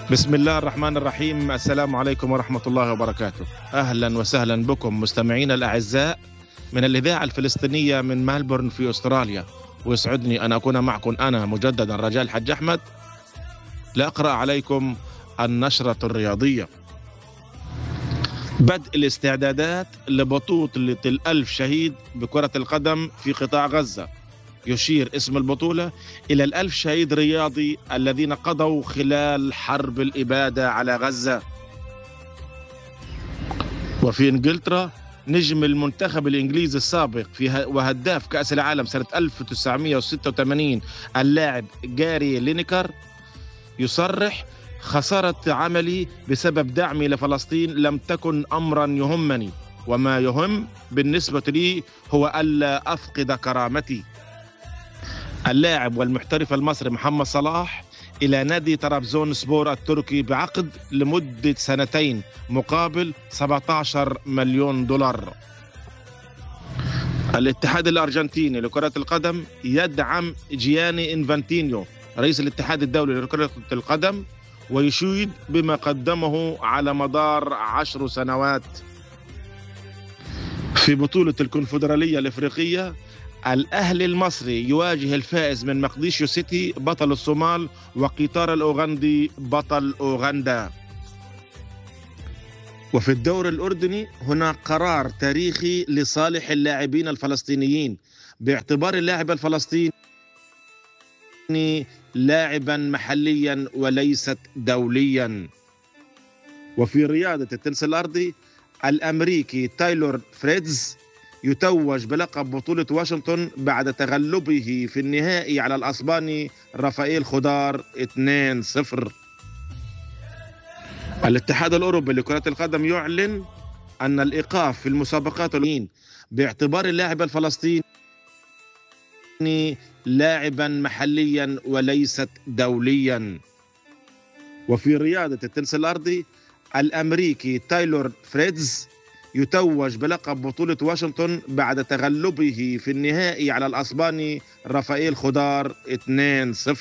بسم الله الرحمن الرحيم. السلام عليكم ورحمة الله وبركاته. أهلا وسهلا بكم مستمعينا الأعزاء من الإذاعة الفلسطينية من ملبورن في أستراليا، ويسعدني أن أكون معكم أنا مجددا رجاء الحج أحمد لأقرأ عليكم النشرة الرياضية. بدء الاستعدادات لبطولة الألف شهيد بكرة القدم في قطاع غزة. يشير اسم البطولة إلى الألف شهيد رياضي الذين قضوا خلال حرب الإبادة على غزة. وفي إنجلترا، نجم المنتخب الإنجليزي السابق وهداف كأس العالم سنة 1986 اللاعب جاري لينيكر يصرح: خسارة عملي بسبب دعمي لفلسطين لم تكن أمرا يهمني، وما يهم بالنسبة لي هو ألا أفقد كرامتي. اللاعب والمحترف المصري محمد صلاح إلى نادي طرابزون سبور التركي بعقد لمدة 2 مقابل 17 مليون دولار. الاتحاد الأرجنتيني لكرة القدم يدعم جياني إنفانتينيو رئيس الاتحاد الدولي لكرة القدم، ويشيد بما قدمه على مدار 10 سنوات. في بطولة الكونفدرالية الإفريقية، الأهلي المصري يواجه الفائز من مقديشيو سيتي بطل الصومال وقطار الأوغندي بطل أوغندا. وفي الدوري الأردني هناك قرار تاريخي لصالح اللاعبين الفلسطينيين باعتبار اللاعب الفلسطيني لاعبا محليا وليست دوليا. وفي رياضة التنس الأرضي، الأمريكي تايلور فريدز يتوج بلقب بطولة واشنطن بعد تغلبه في النهائي على الأسباني رافائيل خضار 2-0. الاتحاد الأوروبي لكرة القدم يعلن أن الإيقاف في المسابقات باعتبار اللاعب الفلسطيني لاعبا محليا وليست دوليا. وفي رياضة التنس الأرضي، الأمريكي تايلور فريدز يتوج بلقب بطولة واشنطن بعد تغلبه في النهائي على الأسباني رافائيل خضار 2-0.